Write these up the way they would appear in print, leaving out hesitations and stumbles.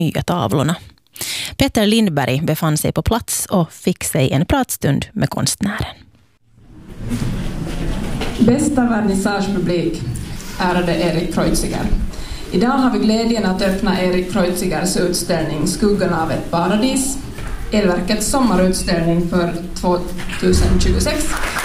nya tavlorna. Peter Lindberg befann sig på plats och fick sig en pratstund med konstnären. Bästa vernissagepublik, ärade Erik Kreuziger. Idag har vi glädjen att öppna Erik Kreuzigers utställning Skuggan av ett paradis, Elverkets sommarutställning för 2026.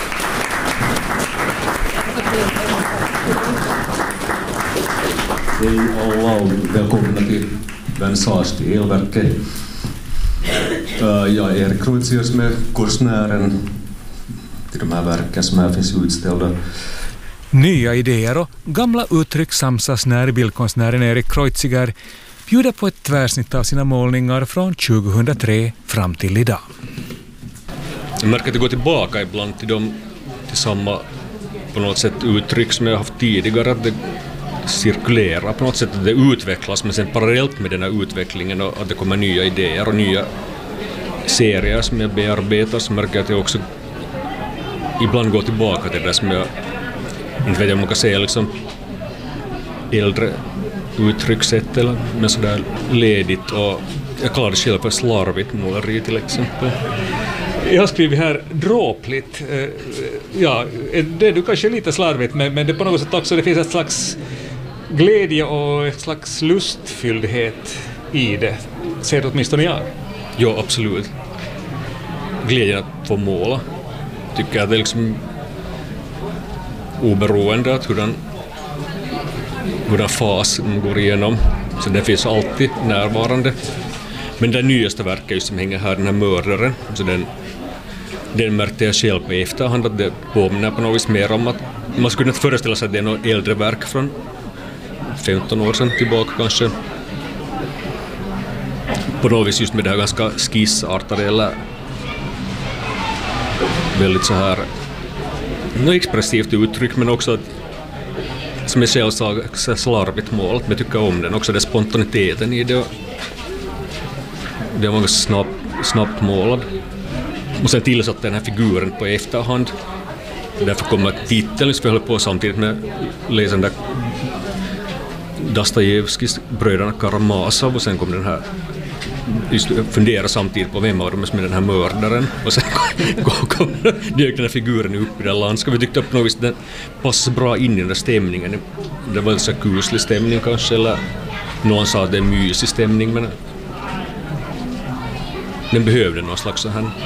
Hej alla och välkomna till vernissage till Elverket. Jag är Erik Kreuziger som är konstnären till de här verken som här finns utställda. Nya idéer och gamla uttryck samsas när bildkonstnären Erik Kreuziger bjuder på ett tvärsnitt av sina målningar från 2003 fram till idag. Jag märker att det går tillbaka ibland till samma på något sätt uttryck som jag haft tidigare, att det cirkulerar på något sätt, att det utvecklas, men sen parallellt med den här utvecklingen och att det kommer nya idéer och nya serier som jag bearbetar, så märker jag att jag också ibland går tillbaka till det som jag inte vet om man kan säga liksom äldre uttryckssätt eller med sådär ledigt, och jag kallar det själv för slarvigt måleri till exempel. Jag har skrivit här dråpligt. Ja, det är du kanske lite slarvigt, men det på något sätt också det finns ett slags glädje och ett slags lustfylldhet i det. Ser det åtminstone jag? Ja, absolut. Glädjen att få måla. Tycker jag det är liksom oberoende att hurdan fas man går igenom. Så det finns alltid närvarande. Men det nyaste verket just som hänger här, den här mördaren, så den märkte jag själv på efterhand att det påminner på något vis mer om att man skulle inte föreställa sig att det är något äldre verk från 15 år sedan tillbaka kanske. På något vis just med det här ganska skissartade eller väldigt så här expressivt uttryck, men också att, som jag själv sa, slarvigt mål, men jag tycker om den också, det spontaniteten i det. Det var ganska snabbt målad. Och sen tillsatte den här figuren på efterhand. Därför kommer titeln, för jag höll på samtidigt med läsaren där Dostojevskijs Bröderna Karamazov, och sen kom den här just fundera samtidigt på vem av dem som är den här mördaren, och sen dök den här figuren upp i det landskapet. Vi tyckte att på något vis den passade bra in i den där stämningen. Det var en så kuslig stämning kanske, eller någon sa att det är en mysig stämning, men den behövde någon slags så här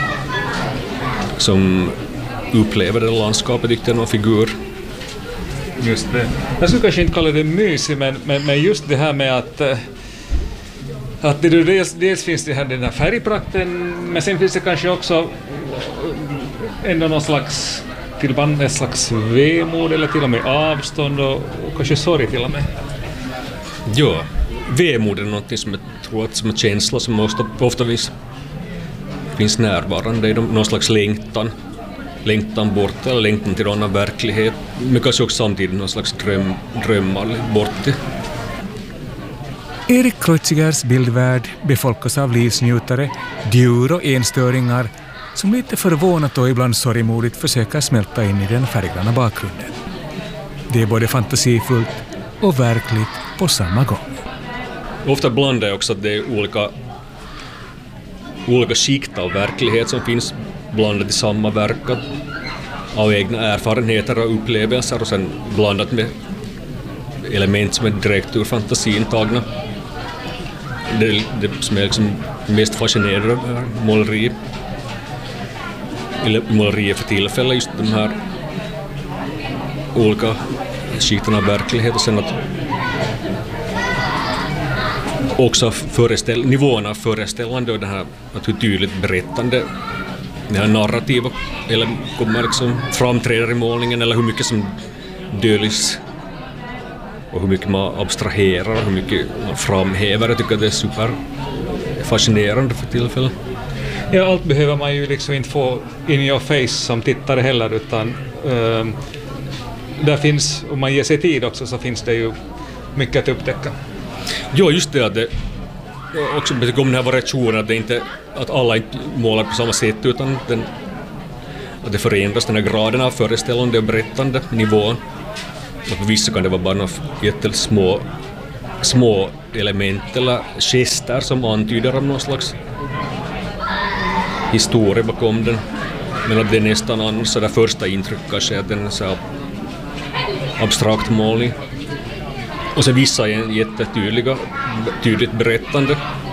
som upplever det landskapet, tyckte någon figur. Just det. Jag skulle kanske inte kalla det mysig, men just det här med att det dels finns det här den här färgprakten, men sen finns det kanske också ändå någon slags tillband, ett slags vemod eller till och med avstånd och kanske sorg till och med. Ja, vemod är någonting som jag tror att som en känsla som ofta finns närvarande i någon slags längtan bort eller längtan till någon verklighet, men kanske också samtidigt någon slags drömmar bort till. Erik Kreuzigers bildvärld befolkas av livsnjutare, djur och enstöringar som lite förvånat och ibland sorgmodigt försöker smälta in i den färggranna bakgrunden. Det är både fantasifullt och verkligt på samma gång. Ofta blandar jag också att det är olika skikt av verklighet som finns blandat i samma verk, av egna erfarenheter och upplevelser, och sen blandat med element som är direkt ur fantasin tagna. Det som är liksom mest fascinerande måleri för tillfället, just de här olika skikterna av verklighet, och sen att också nivåerna föreställande och det här att hur tydligt berättande det här narrativa eller kommer liksom framträder i målningen, eller hur mycket som döljs och hur mycket man abstraherar och hur mycket man framhäver. Jag tycker att det är super fascinerande för tillfället. Ja, allt behöver man ju liksom inte få in your face som tittare heller, utan där finns, om man ger sig tid också, så finns det ju mycket att upptäcka. Ja, just det, att det också om den här variationen, att det inte att alla inte målar på samma sätt, utan att det förändras den här graden av föreställande och berättande nivån. Och på vissa kan det vara bara jättesmå små element eller gester som antyder om någon slags historia bakom den. Men att det är nästan annars så där första intryck kanske att den är så här abstrakt målning. Och så vissa är tydligt berättande.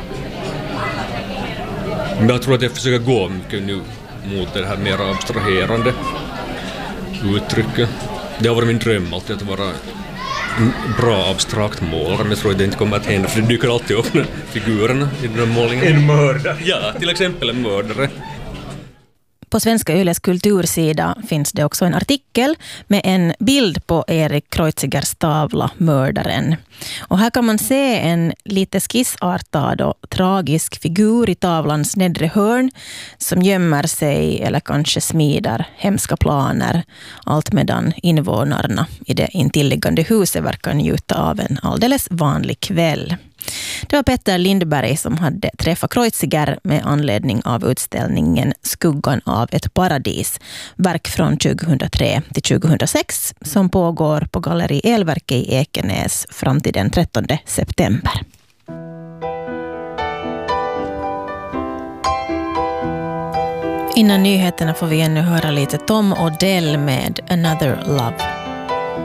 Men jag tror att jag försöker gå mycket nu mot det här mer abstraherande uttrycket. Det har varit min dröm alltid att vara en bra abstrakt målare, men jag tror att det inte kommer att hända för det dyker alltid upp figurerna i den här målningen. En mördare. Ja, till exempel en mördare. På Svenska Yles kultursida finns det också en artikel med en bild på Erik Kreuzigers tavla Mördaren. Och här kan man se en lite skissartad och tragisk figur i tavlans nedre hörn som gömmer sig eller kanske smider hemska planer, allt medan invånarna i det intilliggande huset verkar njuta av en alldeles vanlig kväll. Det var Petter Lindberg som hade träffat Kreuziger med anledning av utställningen Skuggan av ett paradis, verk från 2003 till 2006 som pågår på Galleri Elverket i Ekenäs fram till den 13 september. Innan nyheterna får vi ännu höra lite Tom Odell med Another Love.